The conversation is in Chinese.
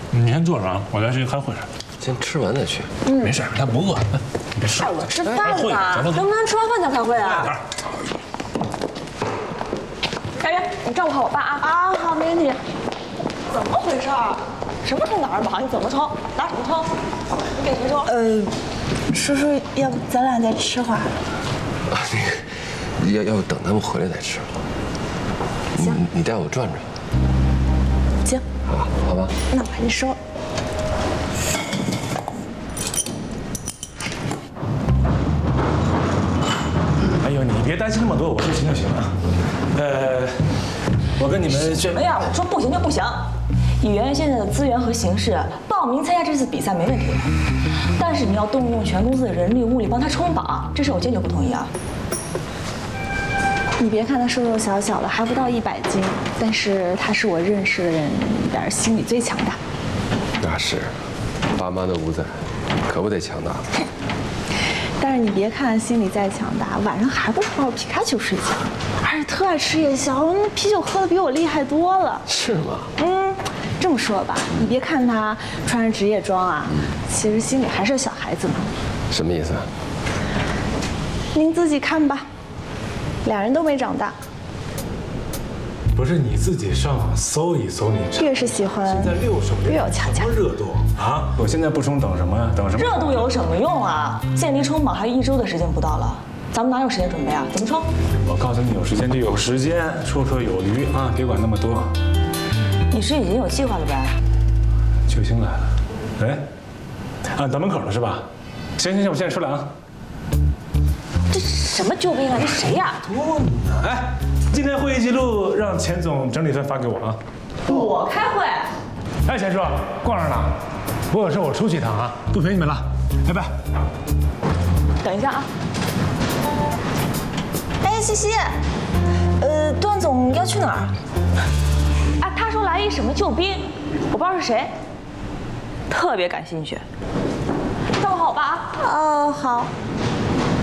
你先坐着啊，我再去开会去。 先吃完再去。 没事，他不饿。你别吃。 我吃饭会呢，能不能吃完饭再开会啊？ 快点。 佳媛，你照顾好我爸啊！啊，好，没问题。怎么回事？什么称哪儿忙？你怎么称？拿什么称？你给谁说？ 叔叔，要不咱俩再吃会儿？ 啊，那个，要不等他们回来再吃。 行， 你带我转转。 行。 啊，好吧。 那我还得收。 哎呦，你别担心那么多，我说行就行了。我跟你们什么呀？我说不行就不行。以圆圆现在的资源和形势，报名参加这次比赛没问题。但是你要动用全公司的人力物力帮他冲榜，这事我坚决不同意啊！ 你别看他瘦瘦小小的，还不到100斤，但是他是我认识的人里边心理最强大。 那是，爸妈都不在，可不得强大。 但是你别看心理再强大，晚上还不是抱着皮卡丘睡觉，而且特爱吃夜宵，那啤酒喝的比我厉害多了。 是吗？ 这么说吧，你别看他穿着职业装啊，其实心里还是小孩子嘛。 什么意思？ 您自己看吧，俩人都没长大。 不是你自己上网搜一搜，你越是喜欢， 现在越有强什么热度啊？我现在不冲等什么呀？等什么？ 热度有什么用啊？现在离冲榜还有1周的时间不到了，咱们哪有时间准备啊？怎么冲？ 我告诉你，有时间就有时间，绰绰有余啊！别管那么多。 你是已经有计划了呗？ 救星来了，哎，啊，等门口了是吧？行，我现在出来啊。 这什么救兵啊？这谁呀？ 哎，今天会议记录让钱总整理份发给我啊。 我开会？ 哎，钱叔，逛着呢，我有事我出去一趟啊，不陪你们了，拜拜。 等一下啊。哎，西西，段总要去哪儿？啊，他说来一什么救兵，我不知道是谁，特别感兴趣。照顾好我爸啊。 哦，好。